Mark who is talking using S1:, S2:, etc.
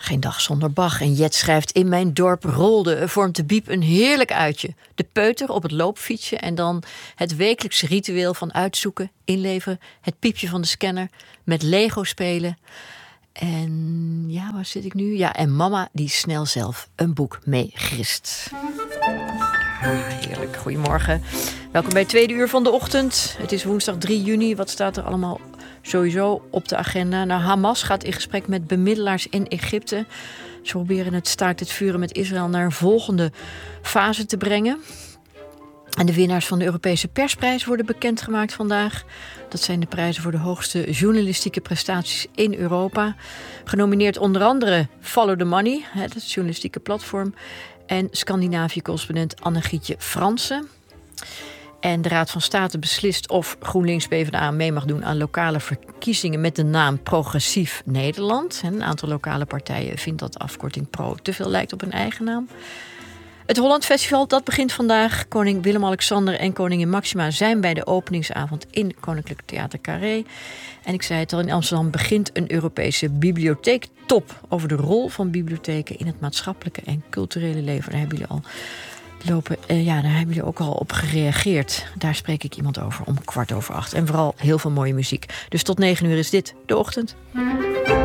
S1: Geen dag zonder Bach. En Jet schrijft: in mijn dorp Rolde vormt de biep een heerlijk uitje. De peuter op het loopfietsje en dan het wekelijkse ritueel van uitzoeken, inleveren, het piepje van de scanner, met Lego spelen. En ja, waar zit ik nu? Ja, en mama die snel zelf een boek meegrist. Heerlijk, goedemorgen. Welkom bij het tweede uur van de ochtend. Het is woensdag 3 juni. Wat staat er allemaal sowieso op de agenda? Nou, Hamas gaat in gesprek met bemiddelaars in Egypte. Ze proberen het staakt het vuren met Israël naar een volgende fase te brengen. En de winnaars van de Europese Persprijs worden bekendgemaakt vandaag. Dat zijn de prijzen voor de hoogste journalistieke prestaties in Europa. Genomineerd onder andere Follow the Money, het journalistieke platform. En Scandinavië-correspondent Anne-Gietje Fransen. En de Raad van State beslist of GroenLinks PvdA mee mag doen aan lokale verkiezingen met de naam Progressief Nederland. Een aantal lokale partijen vindt dat de afkorting Pro te veel lijkt op een eigen naam. Het Holland Festival, dat begint vandaag. Koning Willem-Alexander en koningin Maxima zijn bij de openingsavond in Koninklijk Theater Carré. En ik zei het al, in Amsterdam begint een Europese bibliotheektop over de rol van bibliotheken in het maatschappelijke en culturele leven. Daar hebben jullie al daar hebben jullie ook al op gereageerd. Daar spreek ik iemand over om 7:15. En vooral heel veel mooie muziek. Dus tot 9 uur is dit de ochtend.